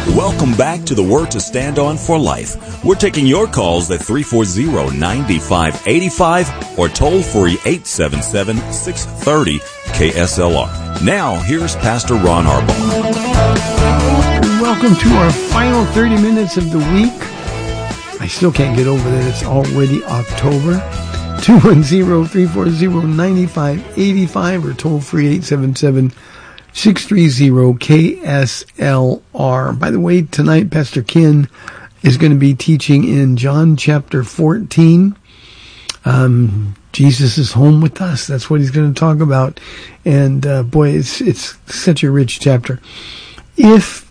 Welcome back to the Word to Stand On for Life. We're taking your calls at 340-9585 or toll free 877-630-KSLR. Now, here's Pastor Ron Arbaugh. Welcome to our final 30 minutes of the week. I still can't get over that it's already October. 210-340-9585 or toll free 877-630-KSLR. By the way, tonight Pastor Ken is going to be teaching in John chapter 14. Jesus is home with us. That's what he's going to talk about. And boy, it's such a rich chapter. If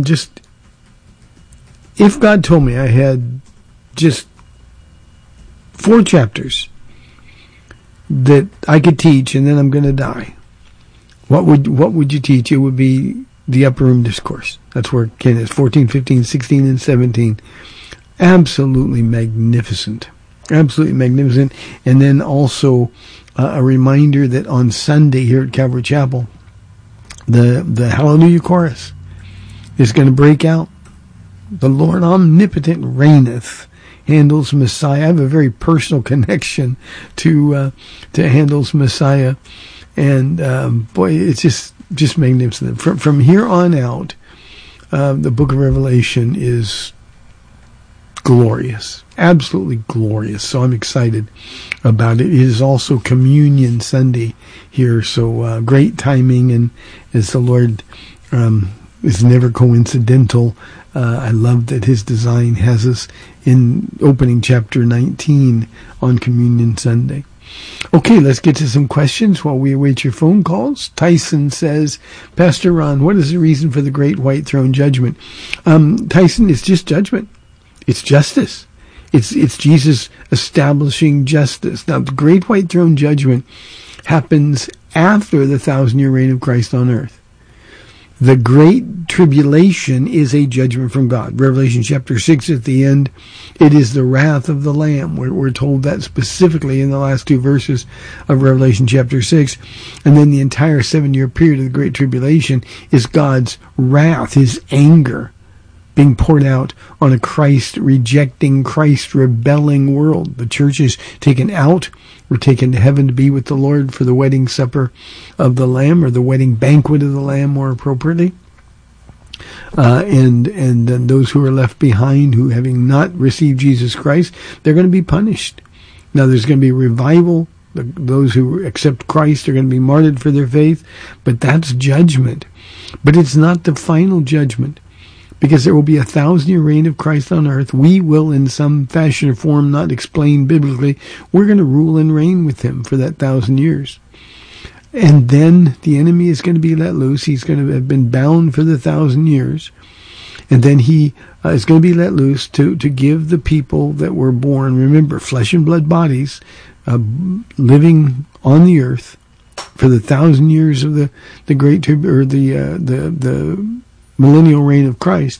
God told me I had just 4 chapters that I could teach and then I'm going to die, what would you teach? It would be the Upper Room Discourse. That's where Ken is, 14, 15, 16, and 17. Absolutely magnificent. Absolutely magnificent. And then also a reminder that on Sunday here at Calvary Chapel, the Hallelujah Chorus is going to break out. The Lord Omnipotent reigneth. Handel's Messiah. I have a very personal connection to Handel's Messiah. And boy, it's just magnificent. From here on out, the book of Revelation is glorious, absolutely glorious. So I'm excited about it. It is also Communion Sunday here, so great timing, and as the Lord is never coincidental. I love that his design has us in opening chapter 19 on Communion Sunday. Okay, let's get to some questions while we await your phone calls. Tyson says, Pastor Ron, what is the reason for the Great White Throne Judgment? Tyson, it's just judgment. It's justice. It's Jesus establishing justice. Now, the Great White Throne Judgment happens after the 1,000-year reign of Christ on earth. The Great Tribulation is a judgment from God. Revelation chapter 6 at the end, it is the wrath of the Lamb. We're told that specifically in the last 2 verses of Revelation chapter 6. And then the entire 7-year period of the Great Tribulation is God's wrath, his anger, being poured out on a Christ-rejecting, Christ-rebelling world. The church is taken out. We're taken to heaven to be with the Lord for the wedding supper of the Lamb, or the wedding banquet of the Lamb, more appropriately. And then those who are left behind, who having not received Jesus Christ, they're going to be punished. Now, there's going to be revival. Those who accept Christ are going to be martyred for their faith, but that's judgment. But it's not the final judgment, because there will be a 1,000-year reign of Christ on earth. We will, in some fashion or form, not explained biblically, we're going to rule and reign with him for that 1,000 years. And then the enemy is going to be let loose. He's going to have been bound for the 1,000 years. And then he is going to be let loose to give the people that were born, remember, flesh and blood bodies, living on the earth for the 1,000 years of the great or the millennial reign of Christ,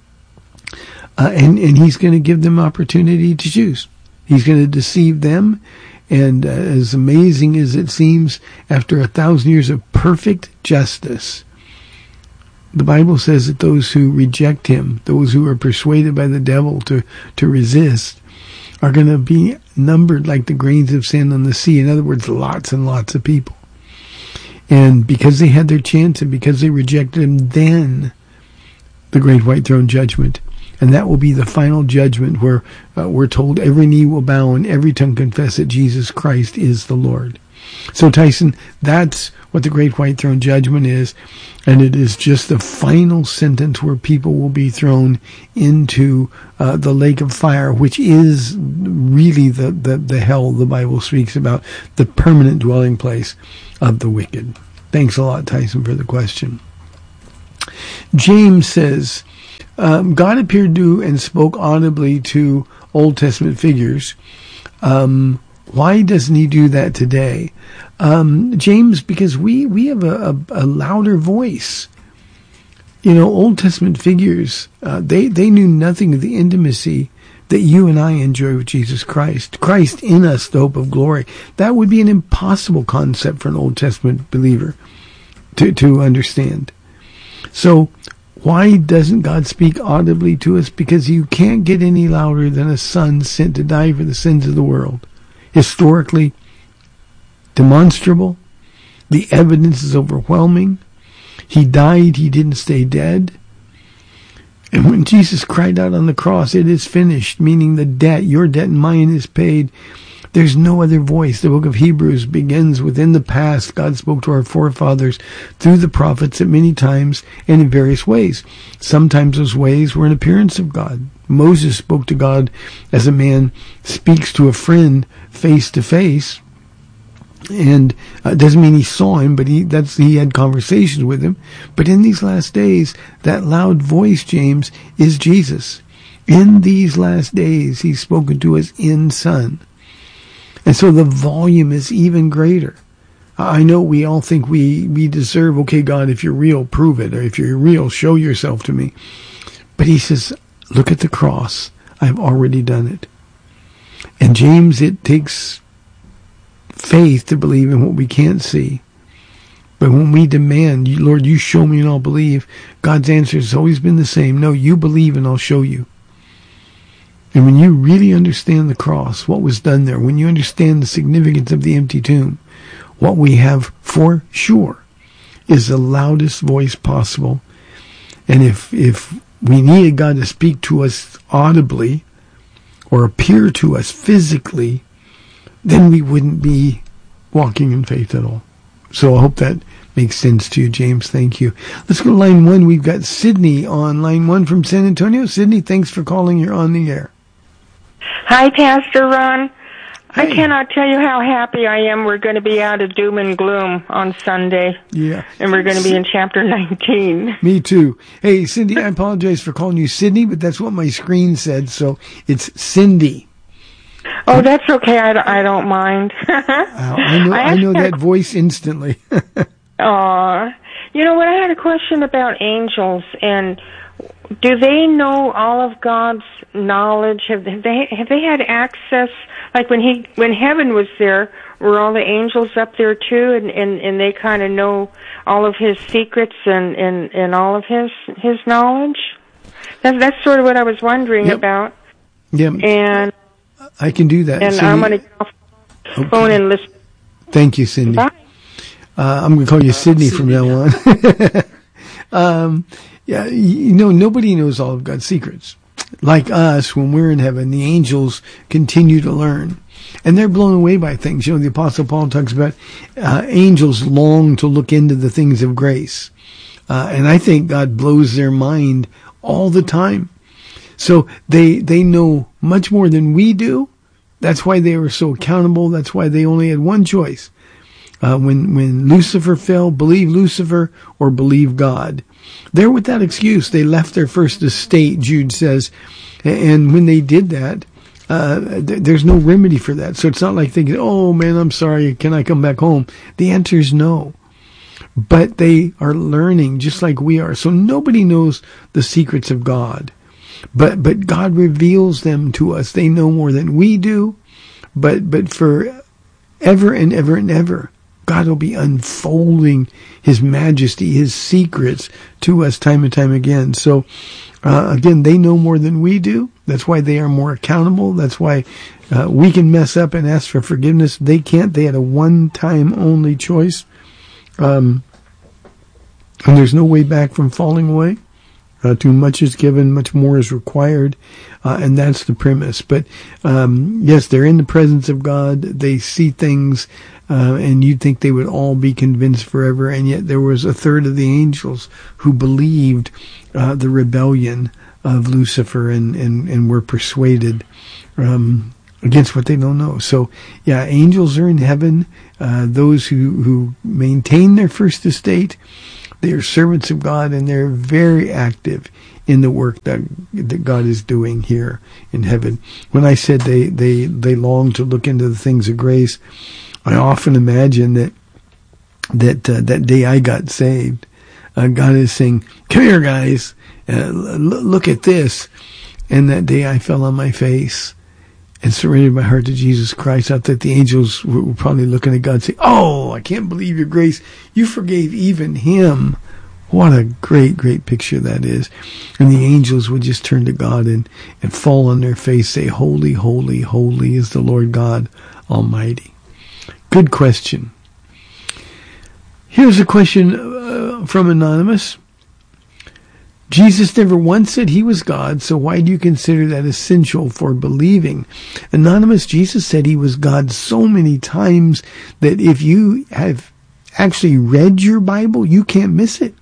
and he's going to give them opportunity to choose. He's going to deceive them, and as amazing as it seems, after 1,000 years of perfect justice, the Bible says that those who reject him, those who are persuaded by the devil to resist, are going to be numbered like the grains of sand on the sea. In other words, lots and lots of people. And because they had their chance and because they rejected him, then the Great White Throne Judgment. And that will be the final judgment where we're told every knee will bow and every tongue confess that Jesus Christ is the Lord. So, Tyson, that's what the Great White Throne Judgment is. And it is just the final sentence where people will be thrown into the lake of fire, which is really the hell the Bible speaks about, the permanent dwelling place of the wicked. Thanks a lot, Tyson, for the question. James says, God appeared to and spoke audibly to Old Testament figures. Why doesn't he do that today? James, because we have a louder voice. You know, Old Testament figures, they knew nothing of the intimacy that you and I enjoy with Jesus Christ. Christ in us, the hope of glory. That would be an impossible concept for an Old Testament believer to understand. So Why doesn't God speak audibly to us? Because you can't get any louder than a son sent to die for the sins of the world. Historically, demonstrable. The evidence is overwhelming. He died. He didn't stay dead. And when Jesus cried out on the cross, "It is finished," meaning the debt, your debt and mine, is paid, there's no other voice. The book of Hebrews begins with, in the past, God spoke to our forefathers through the prophets at many times and in various ways. Sometimes those ways were an appearance of God. Moses spoke to God as a man speaks to a friend face to face. And it doesn't mean he saw him, but he had conversations with him. But in these last days, that loud voice, James, is Jesus. In these last days, he's spoken to us in Son. And so the volume is even greater. I know we all think we deserve, okay, God, if you're real, prove it. Or if you're real, show yourself to me. But he says, look at the cross. I've already done it. And James, it takes faith to believe in what we can't see. But when we demand, Lord, you show me and I'll believe, God's answer has always been the same. No, you believe and I'll show you. And when you really understand the cross, what was done there, when you understand the significance of the empty tomb, what we have for sure is the loudest voice possible. And if we needed God to speak to us audibly or appear to us physically, then we wouldn't be walking in faith at all. So I hope that makes sense to you, James. Thank you. Let's go to line 1. We've got Sydney on line 1 from San Antonio. Sydney, thanks for calling. You're on the air. Hi, Pastor Ron. Hey. I cannot tell you how happy I am. We're going to be out of doom and gloom on Sunday. Yeah. And we're going to be in chapter 19. Me too. Hey, Cindy, I apologize for calling you Sydney, but that's what my screen said, so it's Cindy. Oh, that's okay. I don't mind. I know that voice instantly. You know what? I had a question about angels, and do they know all of God's knowledge? Have they had access? Like when heaven was there, were all the angels up there too, and they kind of know all of His secrets and all of His knowledge? That's sort of what I was wondering about. Yeah. And I can do that. And Cindy, I'm going to get off the phone and listen. Thank you, Cindy. Bye. I'm going to call you Sydney from now on. Yeah, nobody knows all of God's secrets. Like us, when we're in heaven, the angels continue to learn. And they're blown away by things. The Apostle Paul talks about angels long to look into the things of grace. And I think God blows their mind all the time. So they know much more than we do. That's why they were so accountable. That's why they only had one choice. When Lucifer fell, believe Lucifer or believe God. They're without excuse. They left their first estate, Jude says. And when they did that, there's no remedy for that. So it's not like thinking, oh man, I'm sorry, can I come back home? The answer is no. But they are learning just like we are. So nobody knows the secrets of God. But God reveals them to us. They know more than we do. But for ever and ever and ever, God will be unfolding His majesty, His secrets to us time and time again. So, again, they know more than we do. That's why they are more accountable. That's why we can mess up and ask for forgiveness. They can't. They had a one-time only choice. And there's no way back from falling away. Too much is given, much more is required, and that's the premise. But yes, they're in the presence of God. They see things, and you'd think they would all be convinced forever, and yet there was a third of the angels who believed the rebellion of Lucifer and were persuaded against what they don't know. So, yeah, angels are in heaven. Those who maintain their first estate, they are servants of God, and they're very active in the work that God is doing here in heaven. When I said they long to look into the things of grace, I often imagine that day I got saved, God is saying, "Come here, guys, look at this." And that day I fell on my face and surrendered my heart to Jesus Christ. I thought the angels were probably looking at God and saying, "Oh, I can't believe your grace. You forgave even him What a great, great picture that is. And the angels would just turn to God and fall on their face, say, holy, holy, holy is the Lord God Almighty. Good question. Here's a question from Anonymous. Jesus never once said he was God, so why do you consider that essential for believing? Anonymous, Jesus said he was God so many times that if you have actually read your Bible, you can't miss it.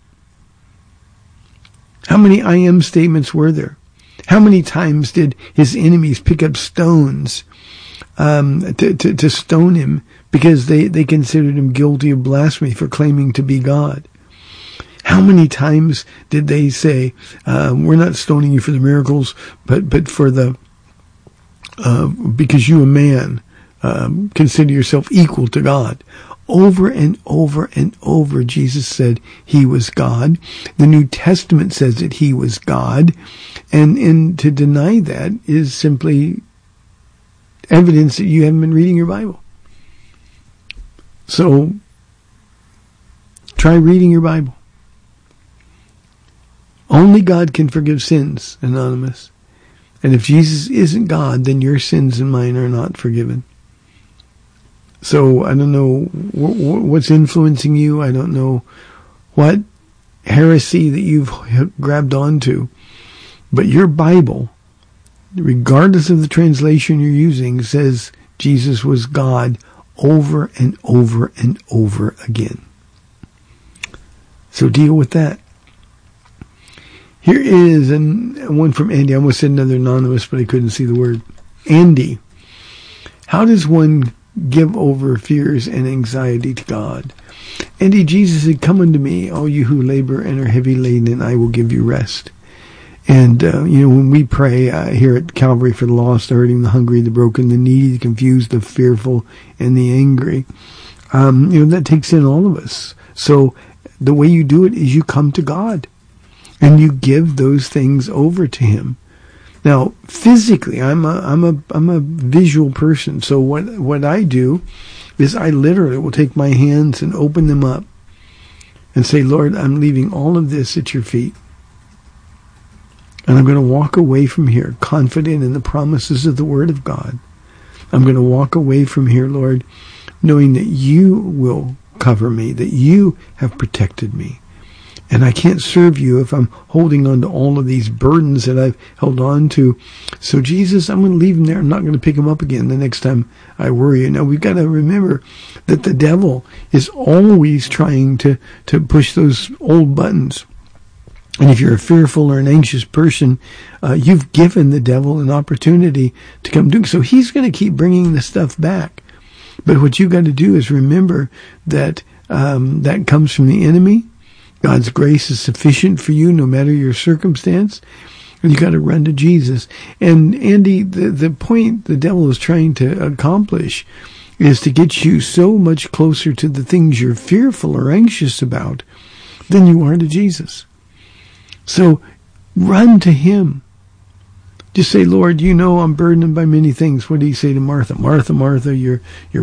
How many I am statements were there? How many times did his enemies pick up stones to stone him because they considered him guilty of blasphemy for claiming to be God? How many times did they say, we're not stoning you for the miracles, but for the, because you a man, consider yourself equal to God? Over and over and over, Jesus said he was God. The New Testament says that he was God. And to deny that is simply evidence that you haven't been reading your Bible. So, try reading your Bible. Only God can forgive sins, Anonymous. And if Jesus isn't God, then your sins and mine are not forgiven. So I don't know what's influencing you. I don't know what heresy that you've grabbed onto. But your Bible, regardless of the translation you're using, says Jesus was God over and over and over again. So deal with that. Here is one from Andy. I almost said another anonymous, but I couldn't see the word. Andy, how does one give over fears and anxiety to God? Andy, Jesus said, come unto me, all you who labor and are heavy laden, and I will give you rest. And, when we pray here at Calvary for the lost, the hurting, the hungry, the broken, the needy, the confused, the fearful, and the angry, that takes in all of us. So the way you do it is you come to God and you give those things over to him. Now, physically, I'm a visual person. So what I do is I literally will take my hands and open them up and say, Lord, I'm leaving all of this at your feet. And I'm going to walk away from here confident in the promises of the Word of God. I'm going to walk away from here, Lord, knowing that you will cover me, that you have protected me. And I can't serve you if I'm holding on to all of these burdens that I've held on to. So Jesus, I'm going to leave them there. I'm not going to pick them up again the next time I worry you. Now, we've got to remember that the devil is always trying to push those old buttons. And if you're a fearful or an anxious person, you've given the devil an opportunity to come do. So he's going to keep bringing the stuff back. But what you've got to do is remember that that comes from the enemy. God's grace is sufficient for you no matter your circumstance. And you got to run to Jesus. And Andy, the point the devil is trying to accomplish is to get you so much closer to the things you're fearful or anxious about than you are to Jesus. So run to him. Just say, Lord, I'm burdened by many things. What do you say to Martha? Martha, you're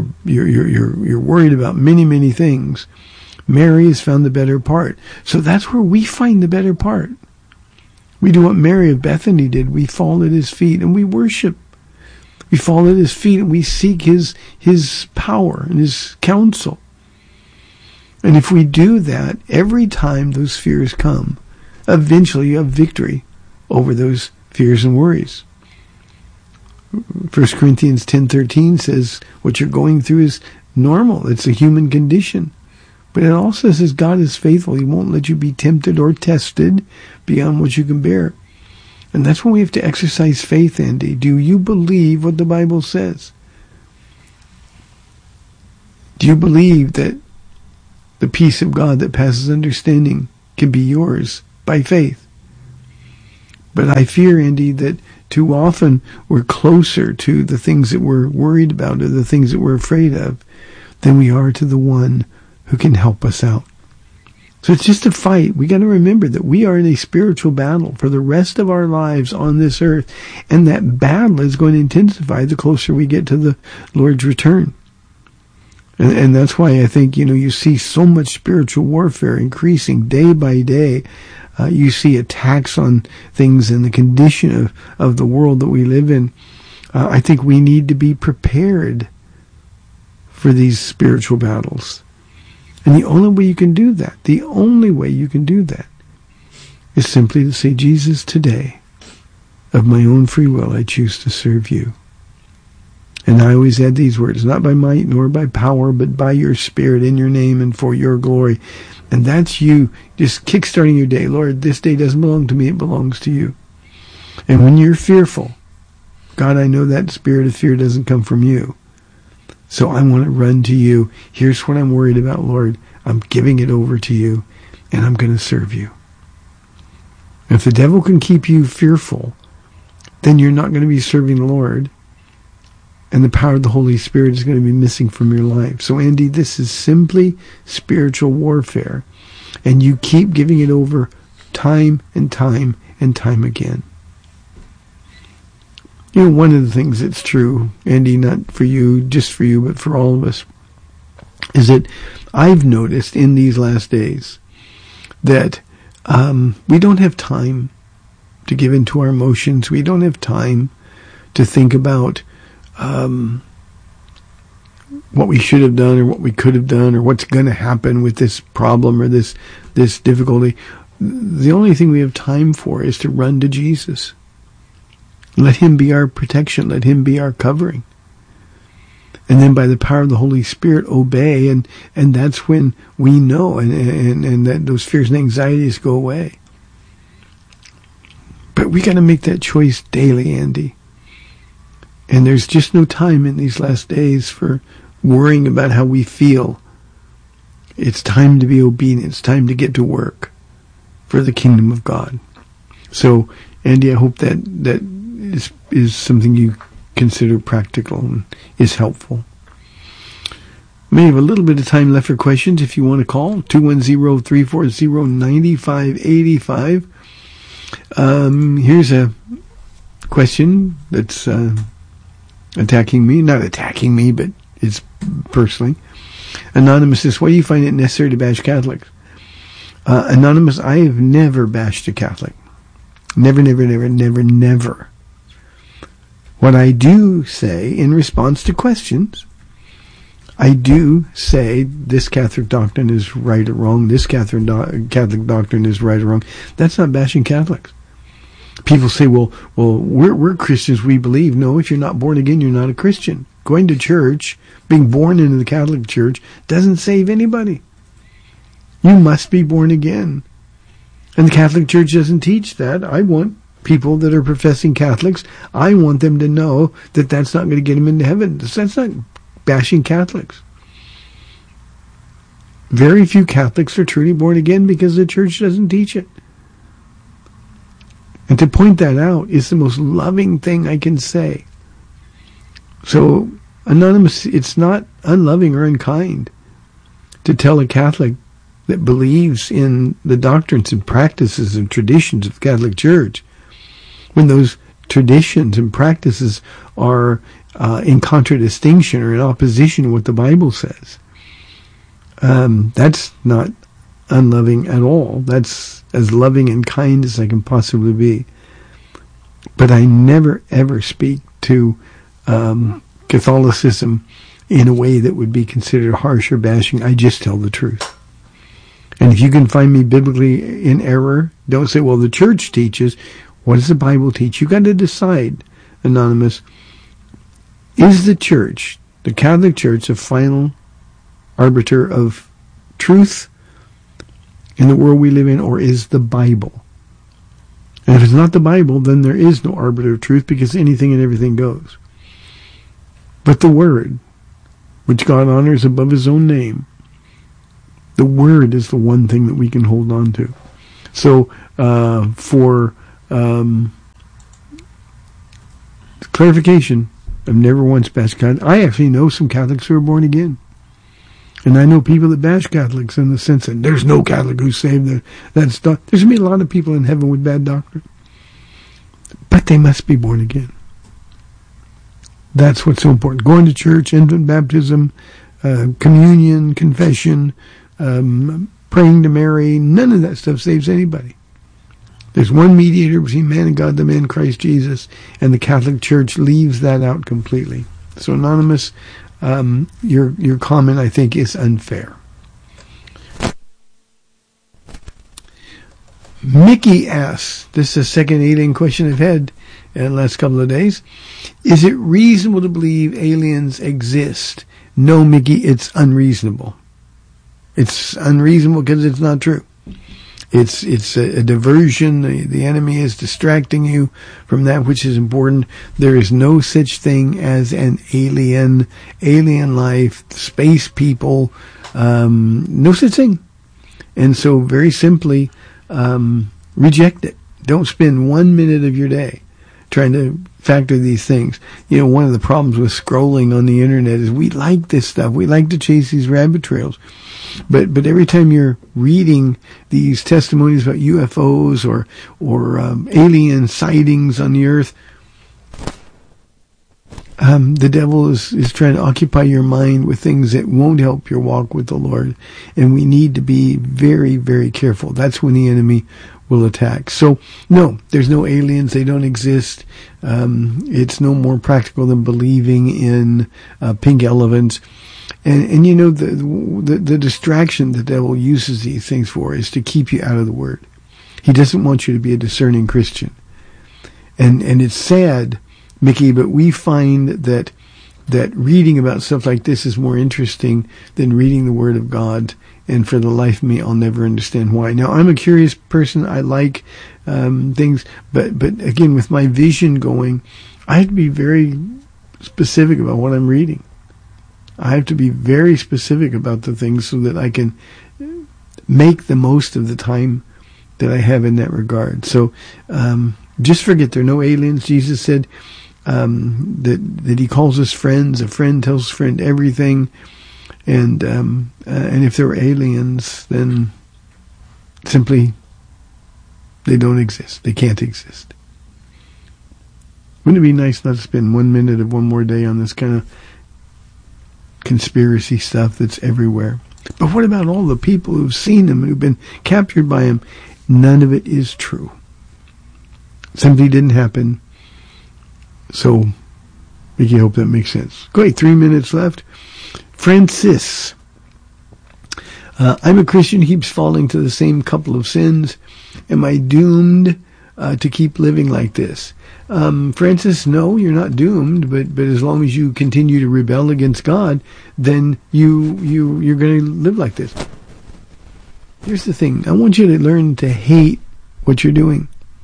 worried about many, many things. Mary has found the better part. So that's where we find the better part. We do what Mary of Bethany did. We fall at his feet and we worship. We fall at his feet and we seek his power and his counsel. And if we do that, every time those fears come, eventually you have victory over those fears and worries. 1 Corinthians 10:13 says what you're going through is normal. It's a human condition. But it also says God is faithful. He won't let you be tempted or tested beyond what you can bear. And that's when we have to exercise faith, Andy. Do you believe what the Bible says? Do you believe that the peace of God that passes understanding can be yours by faith? But I fear, Andy, that too often we're closer to the things that we're worried about or the things that we're afraid of than we are to the one who can help us out. So it's just a fight. We got to remember that we are in a spiritual battle for the rest of our lives on this earth, and that battle is going to intensify the closer we get to the Lord's return. And that's why I think, you see so much spiritual warfare increasing day by day. You see attacks on things in the condition of the world that we live in. I think we need to be prepared for these spiritual battles. And the only way you can do that, is simply to say, Jesus, today, of my own free will, I choose to serve you. And I always add these words, not by might nor by power, but by your Spirit, in your name and for your glory. And that's you just kickstarting your day. Lord, this day doesn't belong to me, it belongs to you. And when you're fearful, God, I know that spirit of fear doesn't come from you. So I want to run to you. Here's what I'm worried about, Lord. I'm giving it over to you, and I'm going to serve you. If the devil can keep you fearful, then you're not going to be serving the Lord, and the power of the Holy Spirit is going to be missing from your life. So, Andy, this is simply spiritual warfare, and you keep giving it over time and time and time again. One of the things that's true, Andy, not for you, just for you, but for all of us, is that I've noticed in these last days that we don't have time to give into our emotions. We don't have time to think about what we should have done or what we could have done or what's going to happen with this problem or this difficulty. The only thing we have time for is to run to Jesus. Let him be our protection. Let him be our covering. And then by the power of the Holy Spirit, obey. And that's when we know and that those fears and anxieties go away. But we got to make that choice daily, Andy. And there's just no time in these last days for worrying about how we feel. It's time to be obedient. It's time to get to work for the kingdom of God. So, Andy, I hope that is something you consider practical and is helpful. We have a little bit of time left for questions if you want to call. 210-340-9585. Here's a question that's attacking me. Not attacking me, but it's personally. Anonymous says, why do you find it necessary to bash Catholics? Anonymous, I have never bashed a Catholic. Never, never, never, never, never. What I do say in response to questions, I do say this Catholic doctrine is right or wrong, this Catholic doctrine is right or wrong. That's not bashing Catholics. People say, well, we're Christians, we believe. No, if you're not born again, you're not a Christian. Going to church, being born into the Catholic Church, doesn't save anybody. You must be born again. And the Catholic Church doesn't teach that. I want people that are professing Catholics, I want them to know that that's not going to get them into heaven. That's not bashing Catholics. Very few Catholics are truly born again because the Church doesn't teach it. And to point that out is the most loving thing I can say. So, Anonymous, it's not unloving or unkind to tell a Catholic that believes in the doctrines and practices and traditions of the Catholic Church, when those traditions and practices are in contradistinction or in opposition to what the Bible says. That's not unloving at all. That's as loving and kind as I can possibly be. But I never, ever speak to Catholicism in a way that would be considered harsh or bashing. I just tell the truth. And if you can find me biblically in error, don't say, well, the Church teaches. What does the Bible teach? You got to decide, Anonymous. Is the Church, the Catholic Church, a final arbiter of truth in the world we live in, or is the Bible? And if it's not the Bible, then there is no arbiter of truth, because anything and everything goes. But the Word, which God honors above his own name, the Word is the one thing that we can hold on to. So, for clarification, I've never once bashed Catholics. I actually know some Catholics who are born again. And I know people that bash Catholics in the sense that there's no Catholic who's saved. That's there's going to be a lot of people in heaven with bad doctrine. But they must be born again. That's what's so important. Going to church, infant baptism, communion, confession, praying to Mary. None of that stuff saves anybody. There's one mediator between man and God, the man Christ Jesus, and the Catholic Church leaves that out completely. So, Anonymous, your comment, I think, is unfair. Mickey asks, this is the second alien question I've had in the last couple of days. Is it reasonable to believe aliens exist? No, Mickey, it's unreasonable. It's unreasonable because it's not true. It's a diversion. The enemy is distracting you from that which is important. There is no such thing as an alien life, space people, no such thing. And so very simply, reject it. Don't spend 1 minute of your day trying to factor these things. You know, one of the problems with scrolling on the internet is we like this stuff. We like to chase these rabbit trails. But every time you're reading these testimonies about UFOs or alien sightings on the earth, the devil is trying to occupy your mind with things that won't help your walk with the Lord. And we need to be very, very careful. That's when the enemy will attack. So, no, there's no aliens. They don't exist. It's no more practical than believing in pink elephants. And you know, the distraction the devil uses these things for is to keep you out of the Word. He doesn't want you to be a discerning Christian. And it's sad, Mickey, but we find that reading about stuff like this is more interesting than reading the Word of God. And for the life of me, I'll never understand why. Now, I'm a curious person. I like things. But again, with my vision going, I have to be very specific about what I'm reading. I have to be very specific about the things so that I can make the most of the time that I have in that regard. So just forget there are no aliens. Jesus said that he calls us friends. A friend tells a friend everything. And if there were aliens, then simply they don't exist. They can't exist. Wouldn't it be nice not to spend 1 minute of one more day on this kind of conspiracy stuff that's everywhere? But what about all the people who've seen him and who've been captured by him? None of it is true. Simply didn't happen. So we can hope that makes sense. Great, 3 minutes left. Francis, I'm a Christian who keeps falling to the same couple of sins. Am I doomed to keep living like this? Francis, no, you're not doomed, but as long as you continue to rebel against God, then you're going to live like this. Here's the thing. I want you to learn to hate what you're doing.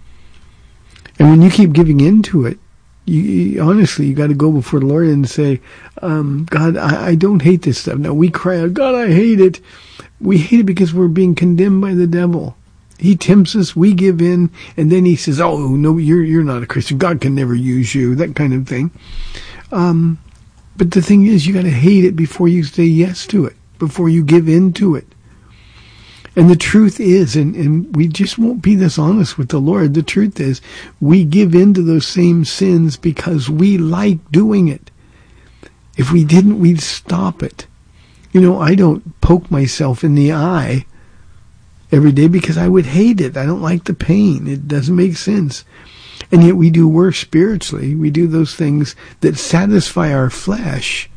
And when you keep giving into it, honestly, you got to go before the Lord and say, God, I don't hate this stuff. Now, we cry out, God, I hate it. We hate it because we're being condemned by the devil. He tempts us, we give in, and then he says, oh, no, you're not a Christian. God can never use you, that kind of thing. But the thing is, you got to hate it before you say yes to it, before you give in to it. And the truth is, and we just won't be this honest with the Lord, the truth is, we give in to those same sins because we like doing it. If we didn't, we'd stop it. You know, I don't poke myself in the eye every day because I would hate it. I don't like the pain. It doesn't make sense. And yet we do worse spiritually. We do those things that satisfy our flesh,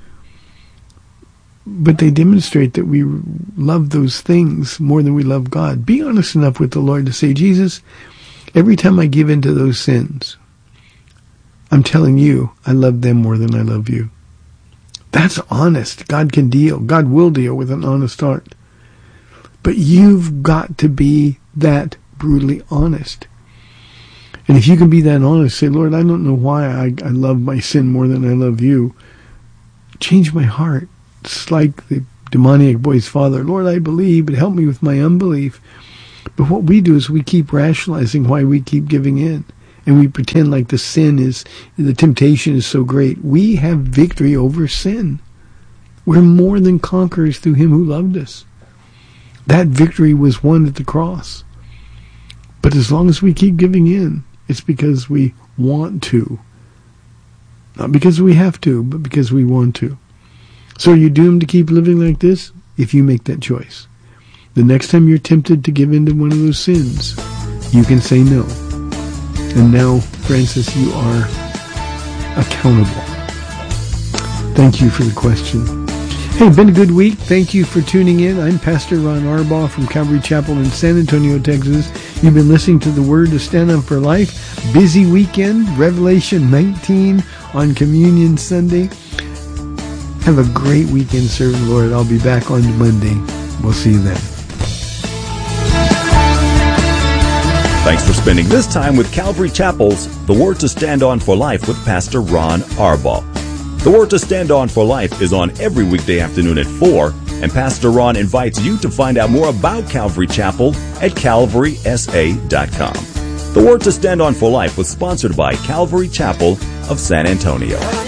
but they demonstrate that we love those things more than we love God. Be honest enough with the Lord to say, Jesus, every time I give into those sins, I'm telling you, I love them more than I love you. That's honest. God can deal. God will deal with an honest heart. But you've got to be that brutally honest. And if you can be that honest, say, Lord, I don't know why I love my sin more than I love you. Change my heart. It's like the demoniac boy's father. Lord, I believe, but help me with my unbelief. But what we do is we keep rationalizing why we keep giving in. And we pretend like the temptation is so great. We have victory over sin. We're more than conquerors through him who loved us. That victory was won at the cross. But as long as we keep giving in, it's because we want to. Not because we have to, but because we want to. So are you doomed to keep living like this? If you make that choice. The next time you're tempted to give in to one of those sins, you can say no. And now, Francis, you are accountable. Thank you for the question. Hey, been a good week. Thank you for tuning in. I'm Pastor Ron Arbaugh from Calvary Chapel in San Antonio, Texas. You've been listening to the Word to Stand On for Life. Busy weekend, Revelation 19 on Communion Sunday. Have a great weekend serving the Lord. I'll be back on Monday. We'll see you then. Thanks for spending this time with Calvary Chapel's The Word to Stand On for Life with Pastor Ron Arbaugh. The Word to Stand On for Life is on every weekday afternoon at 4, and Pastor Ron invites you to find out more about Calvary Chapel at calvarysa.com. The Word to Stand On for Life was sponsored by Calvary Chapel of San Antonio.